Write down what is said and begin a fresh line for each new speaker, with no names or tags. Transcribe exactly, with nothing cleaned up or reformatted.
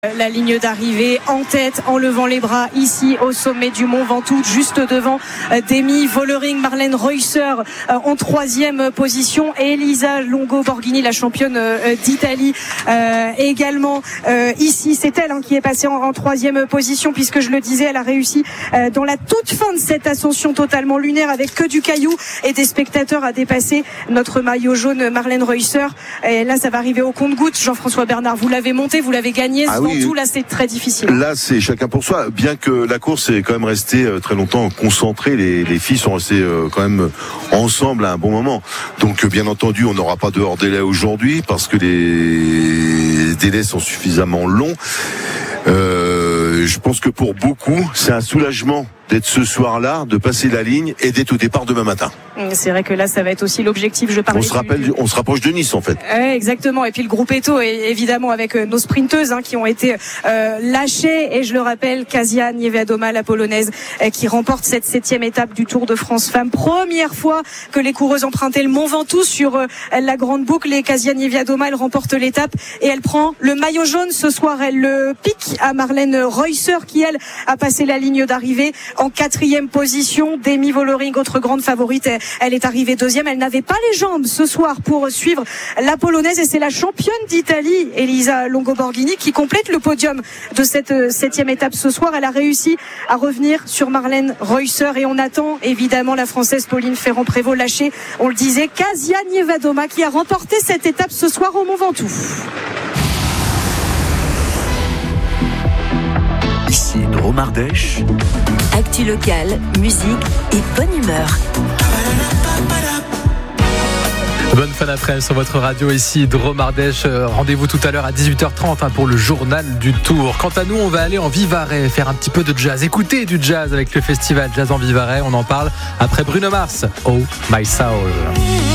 La ligne d'arrivée en tête, en levant les bras ici au sommet du Mont Ventoux, juste devant Demi Vollering, Marlène Reusser en troisième position et Elisa Longo Borghini, la championne d'Italie, euh, également euh, ici. C'est elle hein, qui est passée en, en troisième position, puisque je le disais, elle a réussi euh, dans la toute fin de cette ascension totalement lunaire avec que du caillou et des spectateurs à dépasser notre maillot jaune Marlène Reusser. Et là, ça va arriver au compte-gouttes. Jean-François Bernard, vous l'avez monté, vous l'avez gagné.
Ah oui.
Tout, là, c'est très difficile.
Là, c'est chacun pour soi. Bien que la course est quand même restée très longtemps concentrée, les, les filles sont restées quand même ensemble à un bon moment. Donc, bien entendu, on n'aura pas de hors-délai aujourd'hui parce que les délais sont suffisamment longs. Euh, je pense que pour beaucoup, c'est un soulagement d'être ce soir-là, de passer la ligne et d'être au départ demain matin.
C'est vrai que là, ça va être aussi l'objectif. Je parlais
on se rappelle, du... on se rapproche de Nice en fait.
Ouais, exactement. Et puis le groupe Eto, évidemment, avec nos sprinteuses hein, qui ont été euh, lâchées. Et je le rappelle, Kasia Niewiadoma, la polonaise, euh, qui remporte cette septième étape du Tour de France Femmes. Première fois que les coureuses empruntaient le Mont Ventoux sur euh, la grande boucle. Et Kasia Niewiadoma, elle remporte l'étape et elle prend le maillot jaune ce soir. Elle le pique à Marlène Reusser, qui elle a passé la ligne d'arrivée en quatrième position. Demi Vollering, autre grande favorite, elle est arrivée deuxième. Elle n'avait pas les jambes ce soir pour suivre la polonaise et c'est la championne d'Italie, Elisa Longo Borghini, qui complète le podium de cette septième étape ce soir. Elle a réussi à revenir sur Marlène Reusser et on attend évidemment la française Pauline Ferrand-Prévot lâchée. On le disait, Kasia Niewiadoma qui a remporté cette étape ce soir au Mont Ventoux.
Ici Dromardèche.
Actu locale, musique et bonne humeur.
Bonne fin d'après-midi sur votre radio, ici Dromardèche. Rendez-vous tout à l'heure à dix-huit heures trente hein, pour le journal du Tour. Quant à nous, on va aller en Vivarais, faire un petit peu de jazz, écouter du jazz avec le festival Jazz en Vivarais. On en parle après Bruno Mars. Oh my soul.